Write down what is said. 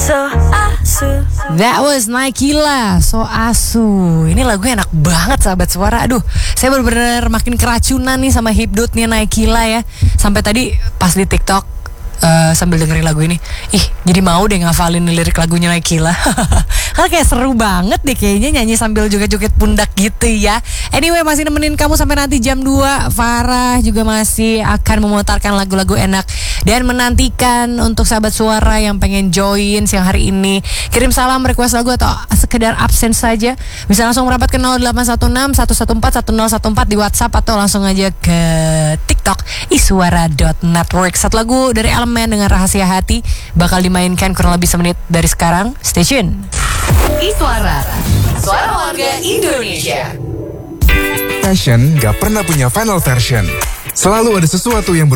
So asu. That was Naikila, So Asu. Ini lagunya enak banget sahabat suara. Aduh, saya bener-bener makin keracunan nih sama hipdotnya Naikila ya. Sampai tadi pas di TikTok sambil dengerin lagu ini, jadi mau deh ngafalin lirik lagunya Naikila. Kan kayak seru banget deh kayaknya nyanyi sambil joget-joget pundak gitu ya. Anyway, masih nemenin kamu sampai nanti jam 2. Farah juga masih akan memutarkan lagu-lagu enak dan menantikan untuk sahabat suara yang pengen join siang hari ini. Kirim salam, request lagu atau sekedar absen saja, bisa langsung merapat ke 0816 114 1014 di WhatsApp atau langsung aja ke TikTok iswara.network. Satu lagu dari Elemen dengan Rahasia Hati bakal dimainkan kurang lebih semenit dari sekarang. Stay tune. Iswara, suara warga Indonesia. Fashion gak pernah punya final version. Selalu ada sesuatu yang